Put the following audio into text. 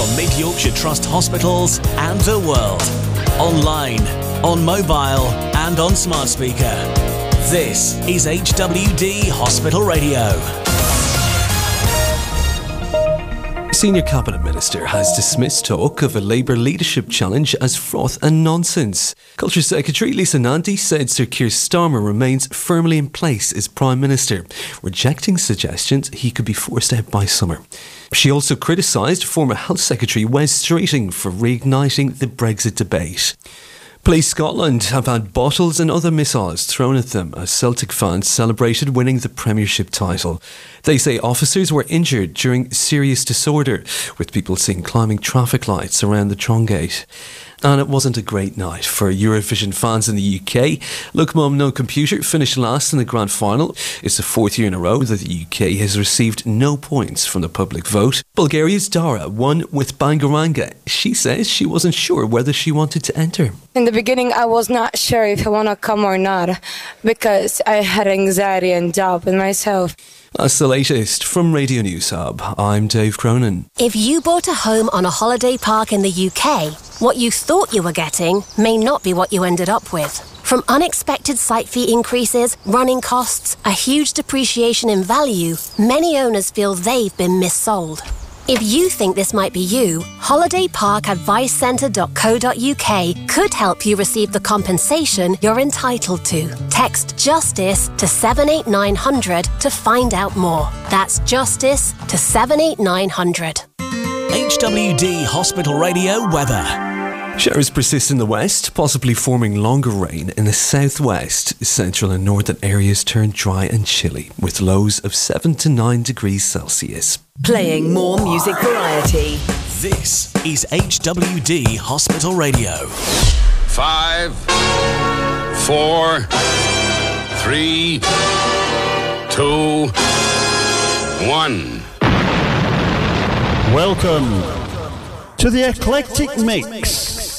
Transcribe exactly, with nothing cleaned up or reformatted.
from Mid-Yorkshire Trust hospitals and the world. Online, on mobile and on smart speaker. This is H W D Hospital Radio. Senior Cabinet Minister has dismissed talk of a Labour leadership challenge as froth and nonsense. Culture Secretary Lisa Nandy said Sir Keir Starmer remains firmly in place as Prime Minister, rejecting suggestions he could be forced out by summer. She also criticised former Health Secretary Wes Streeting for reigniting the Brexit debate. Police Scotland have had bottles and other missiles thrown at them as Celtic fans celebrated winning the Premiership title. They say officers were injured during serious disorder, with people seen climbing traffic lights around the Trongate. And it wasn't a great night for Eurovision fans in the U K. Look Mum No Computer finished last in the grand final. It's the fourth year in a row that the U K has received no points from the public vote. Bulgaria's Dara won with Bangaranga. She says she wasn't sure whether she wanted to enter. In the beginning, I was not sure if I want to come or not because I had anxiety and doubt in myself. That's the latest from Radio News Hub. I'm Dave Cronin. If you bought a home on a holiday park in the U K, what you thought you were getting may not be what you ended up with. From unexpected site fee increases, running costs, a huge depreciation in value, many owners feel they've been missold. If you think this might be you, holiday park advice centre dot co dot U K could help you receive the compensation you're entitled to. Text JUSTICE to seven eight nine hundred to find out more. That's JUSTICE to seven eight nine hundred. H W D Hospital Radio weather. Showers persist in the west, possibly forming longer rain in the southwest. Central and northern areas turn dry and chilly, with lows of seven to nine degrees Celsius. Playing more music variety. This is H W D Hospital Radio. Five, four, three, two, one. Welcome to the Eclectic Mix.